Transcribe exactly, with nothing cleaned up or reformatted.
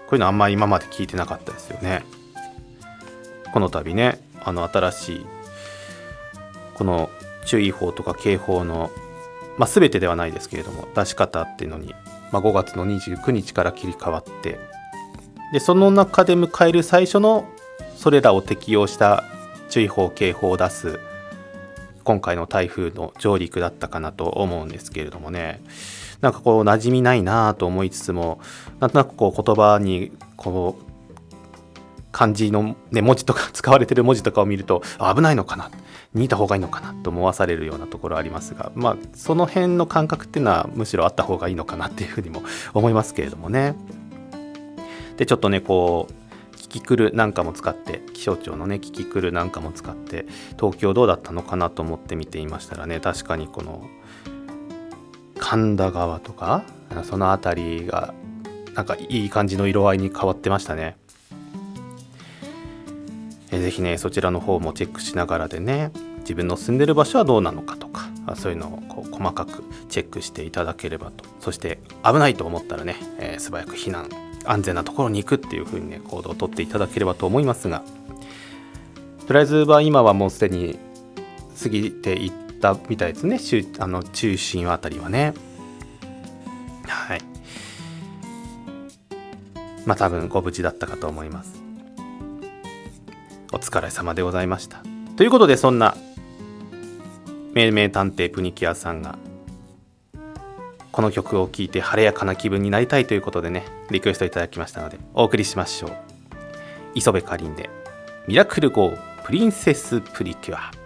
こういうのあんまり今まで聞いてなかったですよね。この度ね、あの新しいこの注意報とか警報の、まあ、全てではないですけれども出し方っていうのに、まあ、ごがつのにじゅうくにちから切り替わって、でその中で迎える最初のそれらを適用した注意報警報を出す今回の台風の上陸だったかなと思うんですけれどもね、なんかこう馴染みないなと思いつつも、なんとなくこう言葉にこう漢字の、ね、文字とか使われてる文字とかを見ると危ないのかな、逃げた方がいいのかなと思わされるようなところありますが、まあその辺の感覚っていうのはむしろあった方がいいのかなっていうふうにも思いますけれどもね。でちょっとねこうキキクルなんかも使って、気象庁のねキキクルなんかも使って東京どうだったのかなと思って見ていましたらね、確かにこの神田川とかその辺りがなんかいい感じの色合いに変わってましたね。えぜひねそちらの方もチェックしながらでね、自分の住んでる場所はどうなのかとか、そういうのをこう細かくチェックしていただければと。そして危ないと思ったらね、えー、素早く避難、安全なところに行くっていう風にね行動をとっていただければと思いますが、とりあえずは今はもうすでに過ぎていったみたいですね、あの中心あたりはね。はい、まあ多分ご無事だったかと思います。お疲れ様でございました。ということで、そんな命名探偵プニキュアさんがこの曲を聴いて晴れやかな気分になりたいということでね、リクエストいただきましたのでお送りしましょう。磯部かりんでミラクルゴープリンセスプリキュア。